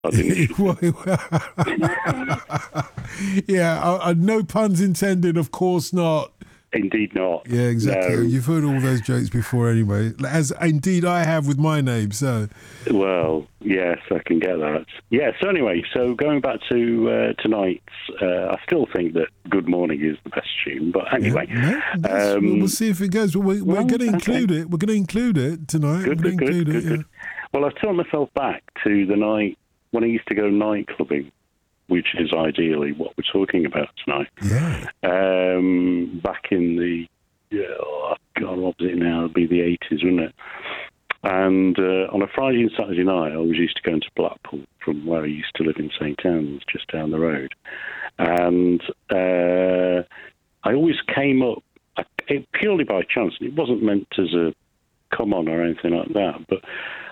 I didn't. Yeah, no puns intended, of course not. Indeed not. Yeah, exactly. No. You've heard all those jokes before anyway, as indeed I have with my name, so. Well, yes, I can get that. Yeah, so anyway, so going back to tonight's, I still think that Good Morning is the best tune, but anyway. Yeah, no, we'll see if it goes. We're going to include it. We're going to include it tonight. Good. Well, I've turned myself back to the night when I used to go night clubbing, which is ideally what we're talking about tonight. Yeah. Back in the, God, what was it now? It'd be the 80s, wouldn't it? And on a Friday and Saturday night, I was used to going to Blackpool from where I used to live in St Anne's, just down the road. And I always came up, purely by chance, and it wasn't meant as a come on or anything like that, but